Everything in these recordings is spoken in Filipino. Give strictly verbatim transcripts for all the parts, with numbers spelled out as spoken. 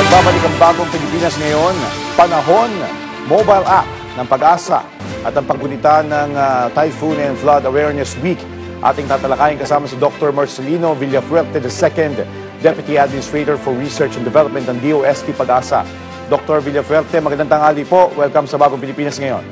Nagbabalik ang bagong Pilipinas ngayon, panahon, mobile app ng Pag-asa at ang paggunita ng uh, Typhoon and Flood Awareness Week. Ating tatalakayin kasama si Doctor Marcelino Villafuerte the second, Deputy Administrator for Research and Development ng D O S T Pag-asa. Doctor Villafuerte, magandang tanghali po. Welcome sa bagong Pilipinas ngayon.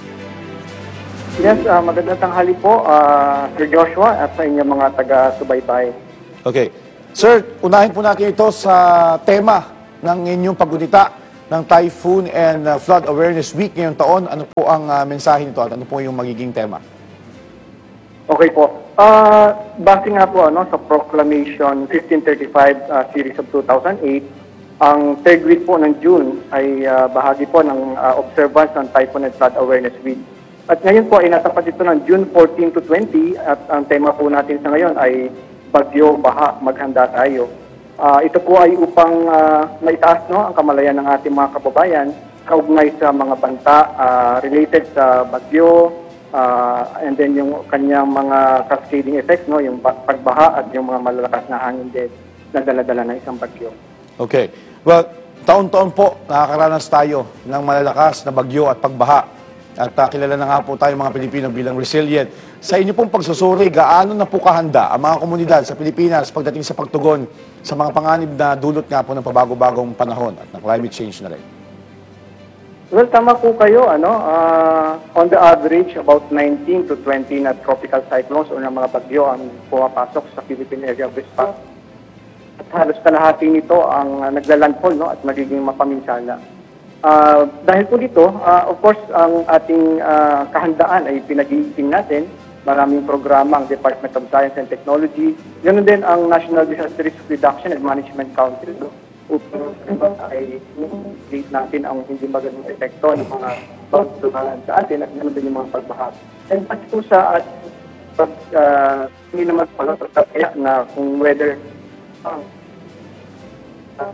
Yes, uh, magandang tanghali po, uh, Sir Joshua at sa inyong mga taga-subaybay. Okay. Sir, unahin po natin ito sa tema ng inyong paggunita ng Typhoon and uh, Flood Awareness Week ngayong taon. Ano po ang uh, mensahe nito at ano po yung magiging tema? Okay po. Uh, base nga po ano, sa Proclamation fifteen thirty-five uh, Series of two thousand eight, ang third week po ng June ay uh, bahagi po ng uh, observance ng Typhoon and Flood Awareness Week. At ngayon po ay natapat ito ng June fourteen to twenty at ang tema po natin sa ngayon ay Bagyo, Baha, Maghanda Tayo. Uh, ito po ay upang uh, maitaas no, ang kamalayan ng ating mga kababayan kaugnay sa mga banta uh, related sa bagyo uh, and then yung kanyang mga cascading effects, no, yung pagbaha at yung mga malalakas na hangin din na dala-dala ng isang bagyo. Okay. Well, taon-taon po nakakaranas tayo ng malalakas na bagyo at pagbaha. At uh, kilala na nga po tayo mga Pilipino bilang resilient. Sa inyo pong pagsusuri, gaano na po kahanda ang mga komunidad sa Pilipinas pagdating sa pagtugon sa mga panganib na dulot nga po ng pabago-bagong panahon at ng climate change na rin? Well, tama po kayo. Ano, uh, on the average, about nineteen to twenty na tropical cyclones o ng mga bagyo ang pumapasok sa Philippine area of response. At halos kalahati nito ang uh, naglalandfall, no, at magiging mapaminsala. Uh, dahil po dito, uh, of course, ang ating uh, kahandaan ay pinag-iiting natin. Maraming programa ang Department of Science and Technology. Ganun din ang National Disaster Risk Reduction and Management Council. No? Upang ay i-treat natin ang hindi magandang epekto ng mga pagtutunan sa atin at ganun din yung mga pagbaha. And pati po sa pag uh, hindi na magpalot at kaya na kung whether uh, uh,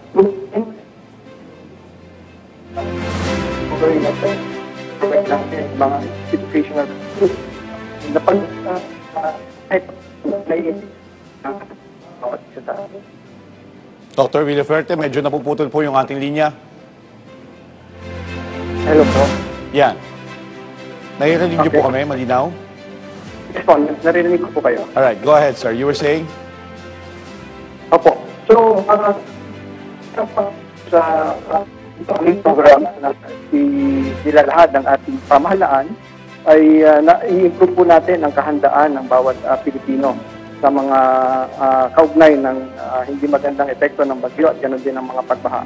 mga situational na pag Doctor Villafuerte, medyo napuputol po yung ating linya. Hello po. Yan. Naririnig niyo Okay. po kami, malinaw? Yes po, narinig ko po kayo. Alright, go ahead sir. You were saying? Opo. So, uh, sa uh, ang program na nilalahad ng ating pamahalaan ay uh, na-i-improve po natin ang kahandaan ng bawat uh, Pilipino sa mga uh, kaugnay ng uh, hindi magandang epekto ng bagyo at ganoon din ang mga pagbaha.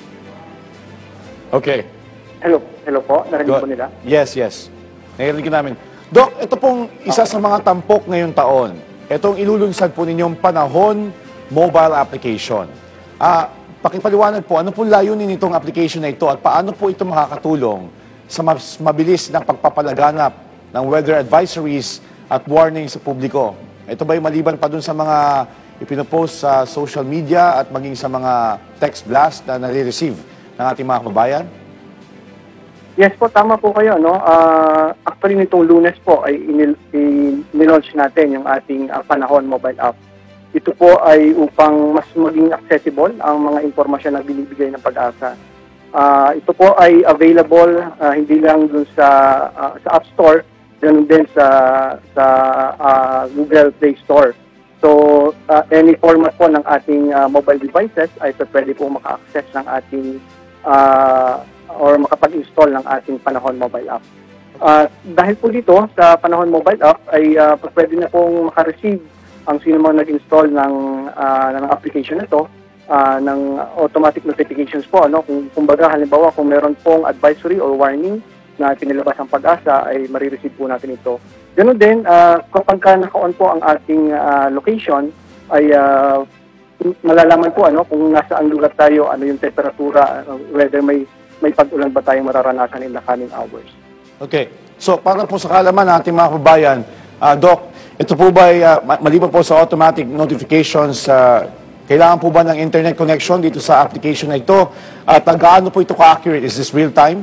Okay. Hello, hello po. Narinig po nila? Yes, yes. Narinig namin. Doc, ito pong isa sa mga tampok ngayong taon. Itong ilulunsad po ninyong Panahon Mobile Application. Ah, pakipaliwanag po, ano po layunin nitong application na ito at paano po ito makakatulong sa mas mabilis na pagpapalaganap ng weather advisories at warning sa publiko? Ito ba'y maliban pa dun sa mga ipinopost sa social media at maging sa mga text blast na nare-receive ng ating mga kababayan? Yes po, tama po kayo. No? Uh, actually, nitong Lunes po ay in-launch natin yung ating uh, Panahon mobile app. Ito po ay upang mas maging accessible ang mga impormasyon na binibigay ng Pag-asa. Uh, ito po ay available uh, hindi lang dun sa uh, sa App Store, ganun din sa sa uh, Google Play Store. So, uh, any format po ng ating uh, mobile devices ay pwede po maka-access ng ating uh, or makapag-install ng ating Panahon mobile app. Uh, dahil po dito sa Panahon mobile app ay uh, pwede na pong maka-receive ang sino mang nag-install ng uh, ng application nito uh, ng automatic notifications po, ano, kung kumbaga halimbawa kung meron pong advisory or warning na pinilabas ang Pag-asa ay marireceive po natin ito. Ganun din uh, kapag ka naka-on po ang ating uh, location ay uh, malalaman po ano kung nasaan lugar tayo, ano yung temperatura, uh, whether may may pag-ulan ba tayong mararanasan in the coming hours. Okay. So, para po sa kaalaman ng ating mga kababayan, uh, Doc, ito po ba, uh, maliban po sa automatic notifications, uh, kailangan po ba ng internet connection dito sa application na ito? At uh, gaano po ito ka-accurate? Is this real time?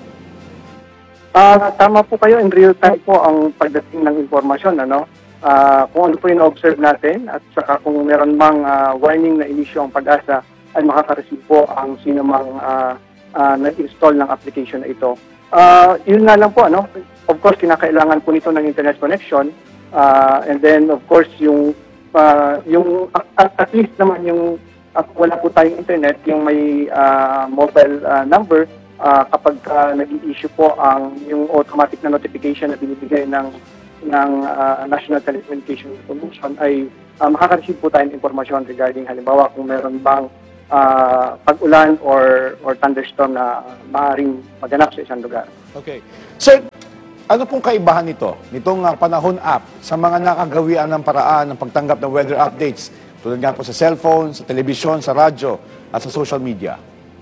Uh, tama po kayo, in real time po ang pagdating ng impormasyon. Ano? Uh, kung ano po yung observe natin at saka kung meron mang uh, warning na inisyo ang Pag-asa, ay makaka-receive po ang sino mang ah, ah, nag-install ng application na ito. Ah, yun nga lang po, ano? Of course, kinakailangan po nito ng internet connection. Ah, and then, of course, yung, ah, yung at, at least naman yung at wala po tayong internet, yung may ah, mobile ah, number, ah, kapag uh, nag-i-issue po ang yung automatic na notification na binibigay ng ng ah, National Telecommunications Commission ay uh, makaka-receive po tayo ng impormasyon regarding halimbawa kung meron bang ah, pag-ulan or or thunderstorm na maaaring maganap sa isang lugar. Okay. Sir, ano pong kaibahan nito, nitong uh, Panahon app sa mga nakagawian ng paraan ng pagtanggap ng weather updates tulad nga po sa cellphone, sa telebisyon, sa radyo at sa social media?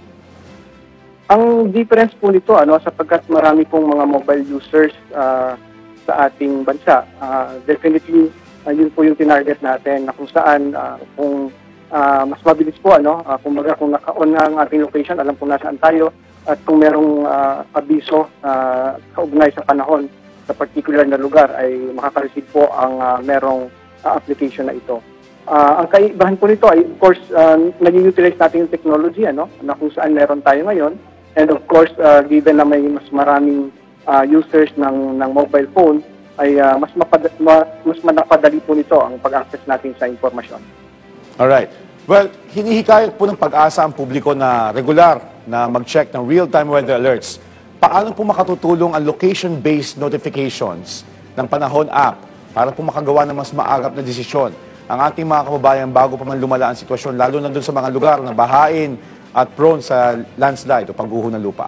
Ang difference po nito, ano, sapagkat marami pong mga mobile users ah, sa ating bansa. Ah, definitely, ah, yun po yung tinarget natin na kung saan, ah, kung ah, mas mabilis po, ano, uh, kung baga kung naka-on na ang ating location, alam kung nasaan tayo, at kung merong ah, abiso uh, kaugnay sa panahon sa particular na lugar, ay makaka-receive po ang ah, merong ah, application na ito. Ah, ang kaibahan po nito ay, of course, uh, nag-utilize natin yung technology, ano, na kung saan meron tayo ngayon. And of course, uh, given na may mas maraming uh, users ng, ng mobile phone, ay uh, mas, mapad- ma- mas manapadali po nito ang pag-access natin sa informasyon. Alright. Well, hinihikayat po ng pag-asa ang publiko na regular na mag-check ng real-time weather alerts. Paano po makatutulong ang location-based notifications ng Panahon app para po makagawa ng mas maagap na desisyon ang ating mga kababayan bago pa man lumala ang sitwasyon, lalo na doon sa mga lugar na bahain at prone sa landslide o pagguho ng lupa?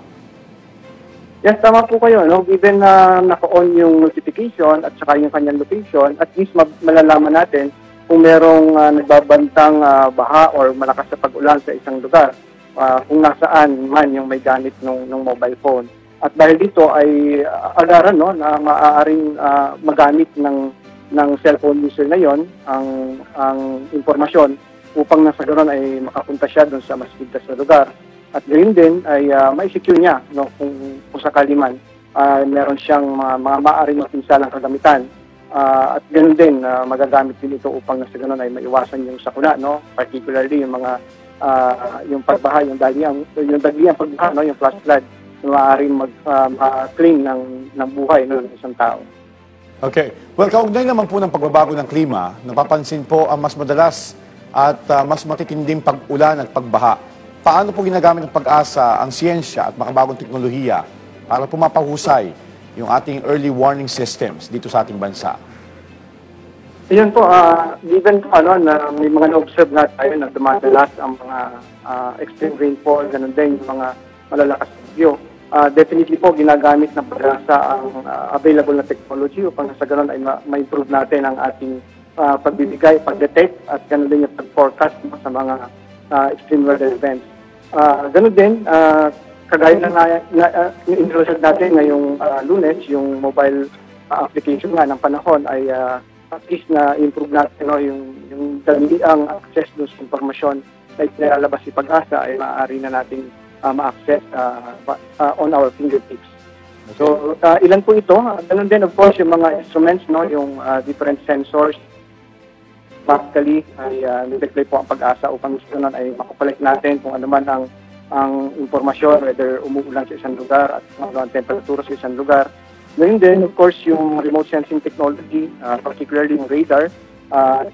Yes, tama po kayo. No? Given na naka-on yung notification at saka yung kanyang location, at least ma- malalaman natin kung merong uh, nagbabantang uh, baha or malakas na pag-ulan sa isang lugar, uh, kung nasaan man yung may gamit ng, ng mobile phone. At dahil dito ay uh, agaran, no, na maaaring uh, magamit ng ng cellphone user na yon ang ang impormasyon upang nasa ganoon ay makapunta siya doon sa mas ligtas na lugar. At gayon din ay uh, ma-secure niya, no, kung, kung sakali man uh, meron siyang mga, mga maaaring mapinsalang kagamitan. Uh, at ganoon din, uh, magagamit din ito upang nasa ganoon ay maiwasan yung sakuna, no? Particularly yung mga uh, yung pagbaha, yung dagliang, yung dagliang pagbaha, no? Yung flash flood na maaaring mag-claim uh, ng, ng buhay, no, ng isang tao. Okay. Well, kaugnay naman po ng pagbabago ng klima, napapansin po ang mas madalas at uh, mas matitinding pag-ulan at pagbaha. Paano po ginagamit ng pag-asa ang siyensya at makabagong teknolohiya para po mapahusay yung ating early warning systems dito sa ating bansa? Ayun po, uh, given po ano, na may mga na-observe na tayo na dumadalas ang mga uh, extreme rainfall, ganun din yung mga malalakas na bagyo. Uh, definitely po, ginagamit ng pag-asa ang uh, available na technology upang sa ganun ay ma- ma-improve natin ang ating uh, pagbibigay, pag-detect at ganun din yung pag-forecast no, sa mga uh, extreme weather events. Uh, ganun din, uh, kagaya na, na, na uh, introduce natin ngayong uh, Lunes, yung mobile uh, application nga ng Panahon ay uh, at least na improve natin no, yung, yung daliang access doon sa informasyon na ilalabas si pag-asa ay maaari na nating uh, ma-access uh, uh, on our fingertips. Okay. So, uh, ilan po ito? Uh, ganun din, of course, yung mga instruments, no, yung uh, different sensors. Basically, ay uh, nag-play po ang pag-asa upang gusto nun ay makakolect natin kung ano man ang, ang informasyon, whether umuulan sa isang lugar at ano ang temperatura sa isang lugar. Ngayon din, of course, yung remote sensing technology, uh, particularly yung radar, uh,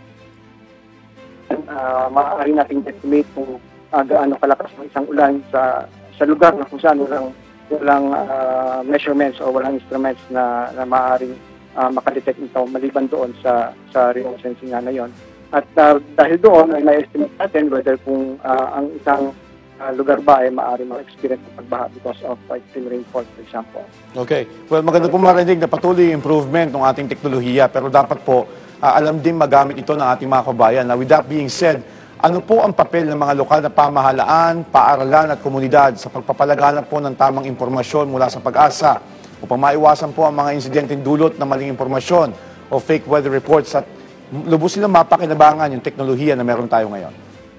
uh, maaari nating estimate kung uh, gaano kalakas ng isang ulan sa sa lugar na kung saan walang, walang uh, measurements o walang instruments na, na maaaring uh, makadetect ito maliban doon sa sa remote sensing nga na yon. At uh, dahil doon ay ma-estimate natin whether kung uh, ang isang uh, lugar ba ay maaaring ma-experience ng pagbaha because of extreme rainfall, for example. Okay. Well, maganda po marinig na patuloy yung improvement ng ating teknolohiya, pero dapat po uh, alam din magamit ito ng ating mga kabayan. Now, with that being said, ano po ang papel ng mga lokal na pamahalaan, paaralan at komunidad sa pagpapalaganap po ng tamang impormasyon mula sa pag-asa upang maiwasan po ang mga insidenteng dulot ng maling impormasyon o fake weather reports at lubos silang mapakinabangan yung teknolohiya na meron tayo ngayon?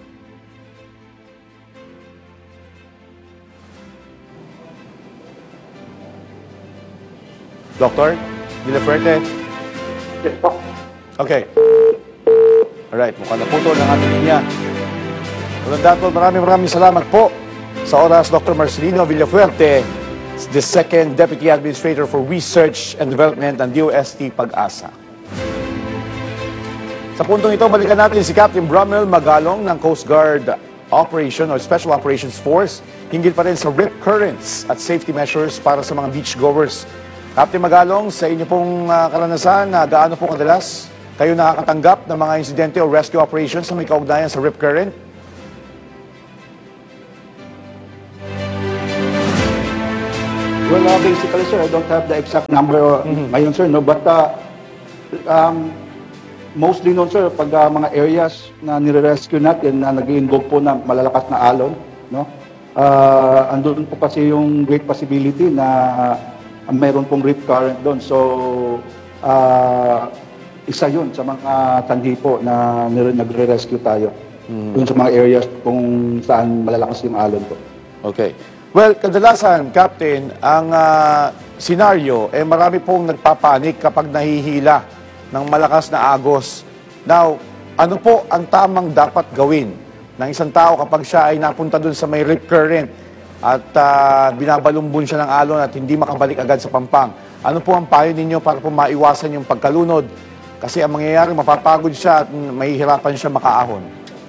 Doctor Villaferte? Yes po. Okay. Alright, mukhang naputol ang ating linya. Well, on that note, maraming maraming salamat po sa oras, Doctor Marcelino Villafuerte, the second Deputy Administrator for Research and Development ng D O S T Pag-asa. Sa puntong ito, balikan natin si Captain Bromel Magalong ng Coast Guard Operation or Special Operations Force, hinggil pa rin sa rip currents at safety measures para sa mga beachgoers. Captain Magalong, sa inyo pong uh, karanasan, uh, gaano po kadalas kayo nakakatanggap ng mga insidente o rescue operations na may kaugnayan sa rip current? Well, uh, basically, sir, I don't have the exact number mm-hmm. ngayon, sir, no? But uh, um, mostly noon, sir, pag uh, mga areas na nire-rescue natin na nag-involve po ng malalakas na alon, no? Uh, andun po kasi yung great possibility na uh, mayroon pong rip current doon. So, uh, isa yun sa mga tanhi po na nagre-rescue tayo. Mm. Doon sa mga areas kung saan malalakas yung alon po. Okay. Well, kadalasan, Captain, ang uh, senaryo, eh marami pong nagpapanik kapag nahihila ng malakas na agos. Now, ano po ang tamang dapat gawin ng isang tao kapag siya ay napunta dun sa may rip current at uh, binabalumbon siya ng alon at hindi makabalik agad sa pampang? Ano po ang payo ninyo para po maiwasan yung pagkalunod? Kasi ang mangyayari, mapapagod siya at mahihirapan siya makaahon.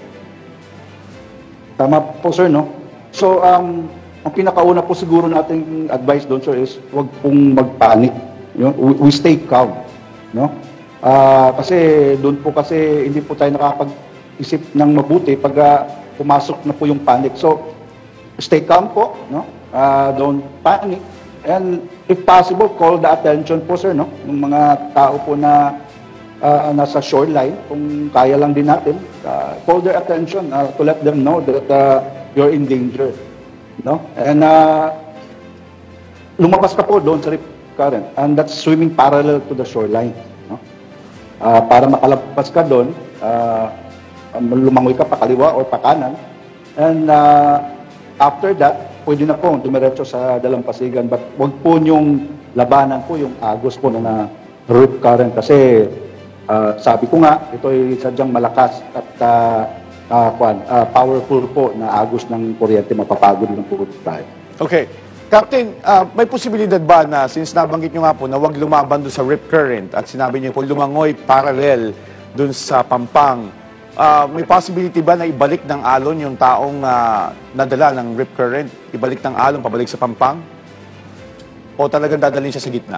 Tama po, sir, no? So, um, ang pinakauna po siguro nating advice doon, sir, is huwag pong magpanik. You know, we, we stay calm, no? Uh, kasi doon po kasi hindi po tayo nakapag-isip ng mabuti pag uh, pumasok na po yung panic. So, stay calm po, no? Uh, don't panic. And if possible, call the attention po, sir, no? Yung mga tao po na uh, nasa shoreline, kung kaya lang din natin, uh, call their attention uh, to let them know that uh, you're in danger, no? And uh, lumabas ka po doon sa rip current, and that's swimming parallel to the shoreline, no? Uh, para makalabas ka doon, uh, lumangoy ka pa kaliwa o pa kanan, and uh, after that, pwede na po dumiretso sa dalampasigan, but wag po niyong labanan po yung agos po na rip current kasi uh, sabi ko nga, ito ay sadyang malakas at uh, uh, kwan, uh, powerful po na agos ng kuryente, mapapagod ng po tayo. Okay. Captain, uh, may posibilidad ba na, since nabanggit nyo nga po na wag lumaban doon sa rip current at sinabi nyo po lumangoy parallel doon sa pampang, uh, may possibility ba na ibalik ng alon yung taong uh, nadala ng rip current? Ibalik ng alon, pabalik sa pampang? O talagang dadalhin siya sa gitna?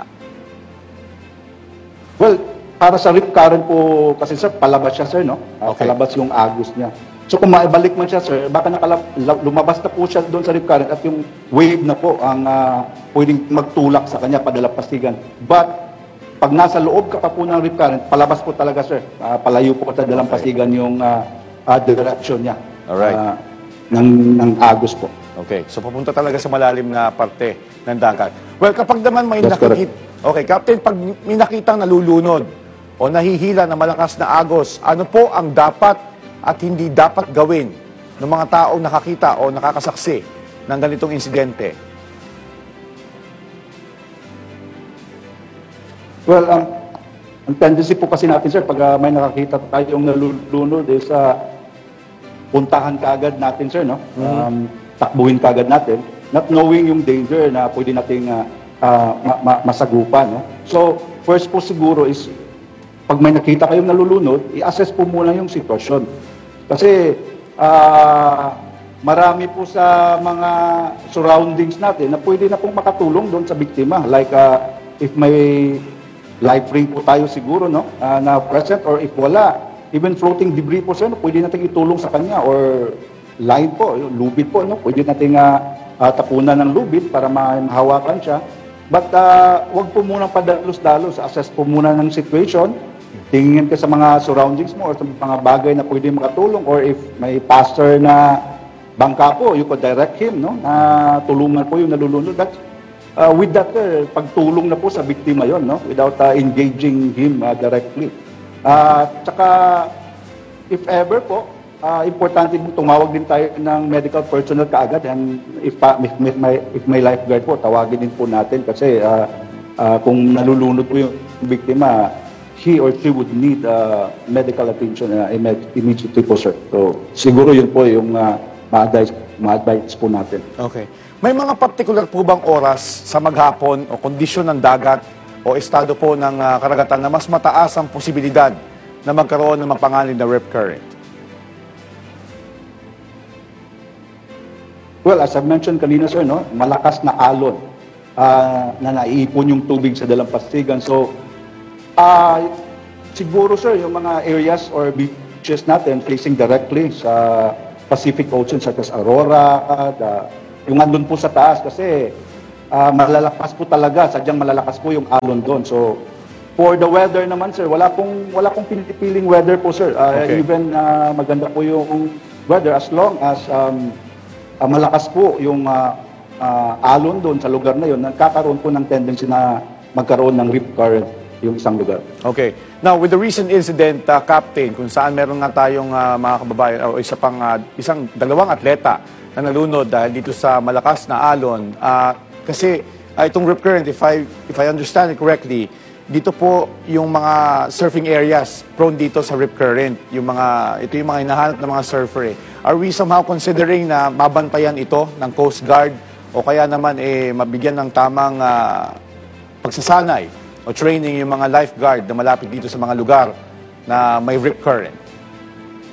Well, para sa rip current po kasi, sir, palabas siya, sir, no? Uh, Okay. Palabas yung agos niya. So kung maibalik man siya, sir, baka nakala, lumabas na po siya doon sa rip current at yung wave na po ang uh, pwedeng magtulak sa kanya padalampasigan. But pag nasa loob ka pa po ng rip current, palabas po talaga, sir. Uh, palayo po sa dalampasigan yung uh, uh, direction niya. Alright. Uh, ng, ng agos po. Okay, so papunta talaga sa malalim na parte ng dagat. Well, kapag naman may That's nakikita... Okay, Captain, pag may nakitang nalulunod o nahihila na malakas na agos, ano po ang dapat at hindi dapat gawin ng mga taong nakakita o nakakasaksi ng ganitong insidente? Well, um, ang tendency po kasi natin, sir, pag uh, may nakakita tayong nalulunod, is uh, puntahan kaagad natin, sir, no? Um, takbuhin kaagad natin, not knowing yung danger na pwede nating uh, uh, ma- ma- masagupan, no? So, first po siguro is, pag may nakita kayong nalulunod, i-assess po muna yung sitwasyon. Kasi, uh, marami po sa mga surroundings natin na pwede na pong makatulong doon sa biktima. Like, uh, if may life ring po tayo siguro, no, uh, na present, or if wala, even floating debris po, sir, no, pwede natin itulong sa kanya, or line po, yung lubid po, no, pwede natin uh, uh, tapunan ng lubid para mahawakan siya. But uh, wag po muna padalos-dalos, assess po muna ng situation, tingin ka sa mga surroundings mo or sa mga bagay na pwede makatulong, or if may pastor na bangka po, you could direct him, no, na tulungan po yung nalulunod. That's, uh, with that, uh, pagtulong na po sa biktima yon, no, without uh, engaging him uh, directly. Uh, tsaka, if ever po, uh, importante po tumawag din tayo ng medical personnel kaagad, and if, uh, if, if, may, if may lifeguard po, tawagin din po natin kasi uh, uh, kung nalulunod po yung biktima, he or she would need uh, medical attention uh, imme- immediately po, sir. So, siguro yun po yung uh, ma-advise, ma-advise po natin. Okay. May mga particular po bang oras sa maghapon o kondisyon ng dagat o estado po ng ah, karagatan na mas mataas ang posibilidad na magkaroon ng mapanganib na rip current? Well, as I've mentioned kanina, sir, no, malakas na alon ah, na naiipon yung tubig sa dalampasigan. So, ah, siguro, sir, yung mga areas or beaches natin facing directly sa Pacific Ocean, such as Aurora, ah, the, yung andun po sa taas, kasi ah, malalakas po talaga, sadyang malalakas po yung alon doon. So, for the weather naman, sir, wala pong, wala pong pinipiling weather po, sir. Ah, Okay. Even ah, maganda po yung weather as long as um, Ah, malakas po yung ah, ah, alon doon sa lugar na yun, nagkakaroon po ng tendency na magkaroon ng rip current yung isang lugar. Okay. Now, with the recent incident, uh, Captain, kung saan meron nga tayong uh, mga kababayan o isa pang, uh, isang dalawang atleta na nalunod dahil dito sa malakas na alon, uh, kasi uh, itong rip current, if I, if I understand it correctly, dito po yung mga surfing areas prone dito sa rip current. Yung mga, ito yung mga hinahanap ng mga surfer eh. Are we somehow considering na mabantayan ito ng Coast Guard o kaya naman eh mabigyan ng tamang ah, pagsasanay o training yung mga lifeguard na malapit dito sa mga lugar na may rip current?